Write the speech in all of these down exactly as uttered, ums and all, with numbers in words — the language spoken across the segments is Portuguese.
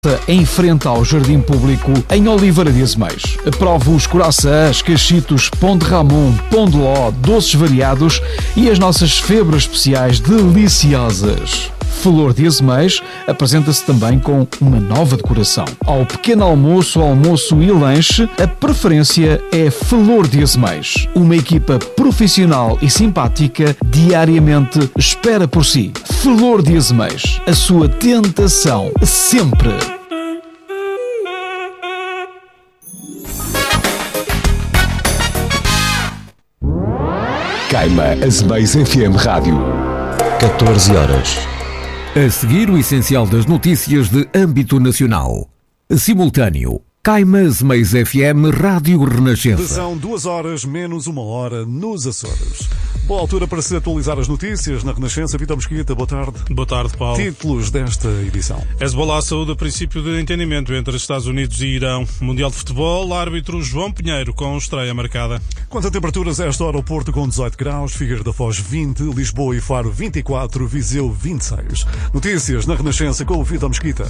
em frente ao Jardim Público, em Oliveira de Azeméis. Prove os coraçãs, cachitos, pão de ramon, pão de ló, doces variados e as nossas febras especiais deliciosas. Flor de Azeméis apresenta-se também com uma nova decoração. Ao pequeno almoço, almoço e lanche, a preferência é Flor de Azeméis. Uma equipa profissional e simpática diariamente espera por si. Flor de Azeméis, a sua tentação sempre. Caima Azeméis F M Rádio. catorze horas. A seguir, o essencial das notícias de âmbito nacional. Simultâneo. Caima Azeméis F M Rádio Renascença. São duas horas menos uma hora nos Açores. Boa altura para se atualizar as notícias na Renascença. Vítor Mesquita, boa tarde. Boa tarde, Paulo. Títulos desta edição. Hezbollah saúda princípio de entendimento entre Estados Unidos e Irão. Mundial de Futebol, árbitro João Pinheiro com estreia marcada. Quanto a temperaturas, a esta hora o Porto com dezoito graus, Figueira da Foz vinte, Lisboa e Faro vinte e quatro, Viseu vinte e seis. Notícias na Renascença com o Vítor Mesquita.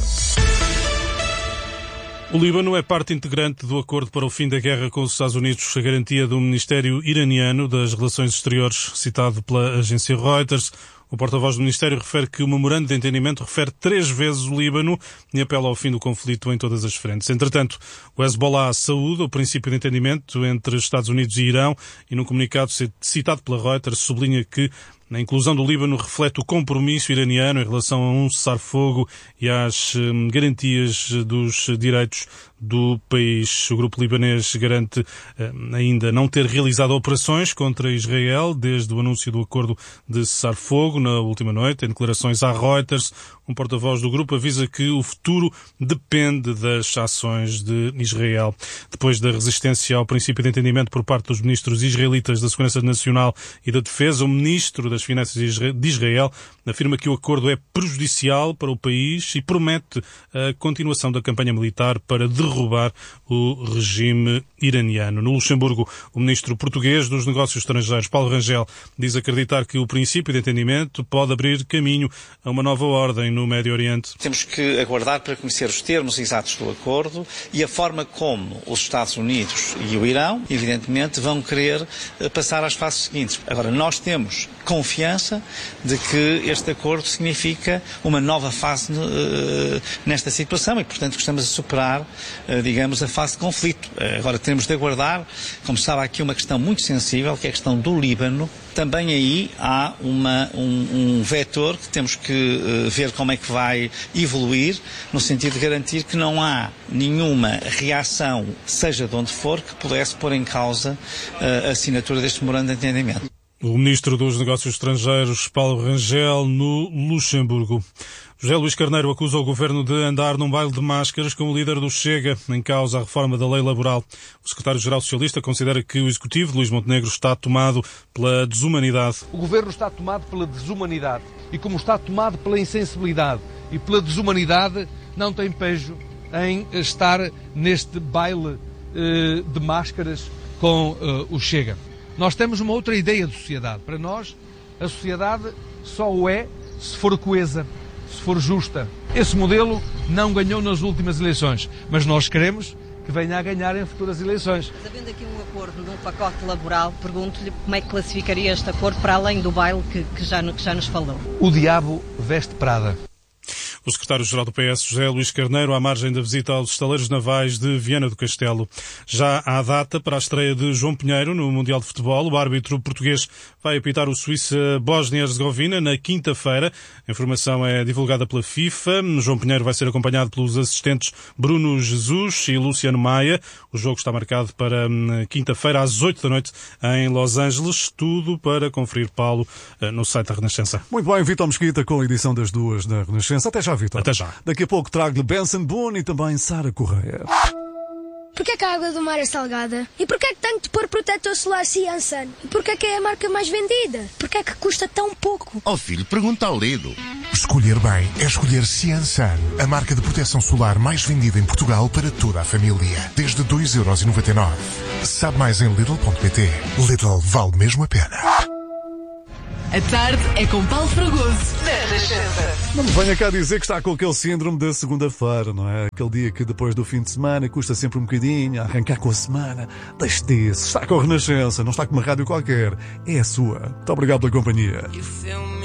O Líbano é parte integrante do acordo para o fim da guerra com os Estados Unidos, a garantia do Ministério Iraniano das Relações Exteriores, citado pela agência Reuters. O porta-voz do Ministério refere que o memorando de entendimento refere três vezes o Líbano e apela ao fim do conflito em todas as frentes. Entretanto, o Hezbollah saúda o princípio de entendimento entre Estados Unidos e Irão e, num comunicado citado pela Reuters, sublinha que a inclusão do Líbano reflete o compromisso iraniano em relação a um cessar-fogo e às hum, garantias dos direitos do país. O grupo libanês garante hum, ainda não ter realizado operações contra Israel desde o anúncio do acordo de cessar-fogo na última noite. Em declarações à Reuters, um porta-voz do grupo avisa que o futuro depende das ações de Israel. Depois da resistência ao princípio de entendimento por parte dos ministros israelitas da Segurança Nacional e da Defesa, o ministro das Finanças de Israel afirma que o acordo é prejudicial para o país e promete a continuação da campanha militar para derrubar o regime iraniano. No Luxemburgo, o ministro português dos Negócios Estrangeiros, Paulo Rangel, diz acreditar que o princípio de entendimento pode abrir caminho a uma nova ordem no Médio Oriente. Temos que aguardar para conhecer os termos exatos do acordo e a forma como os Estados Unidos e o Irão, evidentemente, vão querer passar às fases seguintes. Agora, nós temos confiança de que este acordo significa uma nova fase uh, nesta situação e, portanto, que estamos a superar, uh, digamos, a fase de conflito. Uh, agora temos de aguardar, como estava aqui uma questão muito sensível, que é a questão do Líbano. Também aí há uma, um, um vetor que temos que uh, ver como é que vai evoluir, no sentido de garantir que não há nenhuma reação, seja de onde for, que pudesse pôr em causa uh, a assinatura deste memorando de entendimento. O ministro dos Negócios Estrangeiros, Paulo Rangel, no Luxemburgo. José Luís Carneiro acusa o governo de andar num baile de máscaras com o líder do Chega, em causa a reforma da lei laboral. O secretário-geral socialista considera que o executivo de Luís Montenegro está tomado pela desumanidade. O governo está tomado pela desumanidade e, como está tomado pela insensibilidade e pela desumanidade, não tem pejo em estar neste baile eh, de máscaras com eh, o Chega. Nós temos uma outra ideia de sociedade. Para nós, a sociedade só o é se for coesa, se for justa. Esse modelo não ganhou nas últimas eleições, mas nós queremos que venha a ganhar em futuras eleições. Mas havendo aqui um acordo num pacote laboral, pergunto-lhe como é que classificaria este acordo para além do baile que, que, já, que já nos falou. O diabo veste Prada. O secretário-geral do P S, José Luís Carneiro, à margem da visita aos estaleiros navais de Viana do Castelo. Já há data para a estreia de João Pinheiro no Mundial de Futebol. O árbitro português vai apitar o Suíça-Bósnia-Herzegovina na quinta-feira. A informação é divulgada pela FIFA. João Pinheiro vai ser acompanhado pelos assistentes Bruno Jesus e Luciano Maia. O jogo está marcado para quinta-feira às oito da noite em Los Angeles. Tudo para conferir, Paulo, no site da Renascença. Muito bem, Vítor Mesquita com a edição das duas da Renascença. Até já, Vítor. Até já. Daqui a pouco trago-lhe Benson Boone e também Sara Correia. Porquê que a água do mar é salgada? E porquê que tenho de pôr protetor solar Ciansan? E porquê que é a marca mais vendida? Porquê que custa tão pouco? Oh filho, pergunta ao Lido. Escolher bem é escolher Ciansan, a marca de proteção solar mais vendida em Portugal para toda a família. Desde dois euros e noventa e nove. Sabe mais em Lidl ponto pt. Lidl vale mesmo a pena. A tarde é com Paulo Fragoso, da Renascença. Não me venha cá dizer que está com aquele síndrome da segunda-feira, não é? Aquele dia que depois do fim de semana custa sempre um bocadinho a arrancar com a semana. Deixe disso. Está com a Renascença, não está com uma rádio qualquer. É a sua. Muito obrigado pela companhia.